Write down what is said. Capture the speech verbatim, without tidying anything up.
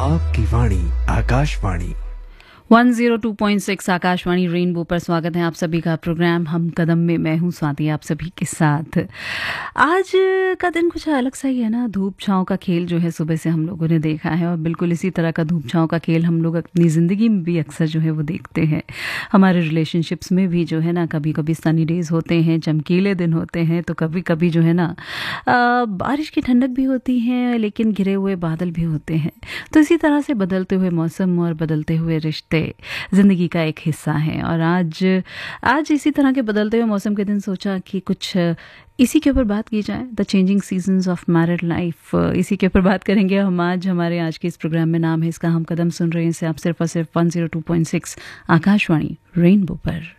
आपकी वाणी Akashvani one zero two point six Akashvani rainbow पर स्वागत है आप सभी का। प्रोग्राम हम कदम में मैं हूं स्वाति आप सभी के साथ। आज का दिन कुछ अलग सा ही है ना। धूप छांव का खेल जो है सुबह से हम लोगों ने देखा है, और बिल्कुल इसी तरह का धूप छांव का खेल हम लोग अपनी ज़िंदगी में भी अक्सर जो है वो देखते हैं। हमारे रिलेशनशिप्स में भी जो है ना, कभी कभी सनी डेज होते हैं, चमकीले दिन होते हैं, तो कभी कभी जो है ना आ, बारिश की ठंडक भी होती है, लेकिन घिरे हुए बादल भी होते हैं। तो इसी तरह से बदलते हुए मौसम और बदलते हुए रिश्ते जिंदगी का एक हिस्सा है। और आज आज इसी तरह के बदलते हुए मौसम के दिन सोचा कि कुछ इसी के ऊपर बात की जाए, the changing seasons of married life. इसी के ऊपर बात करेंगे हम आज। हमारे आज के इस प्रोग्राम में नाम है इसका हम कदम सुन रहे हैं, इसे आप सिर्फ और सिर्फ one zero two point six Akashvani rainbow पर।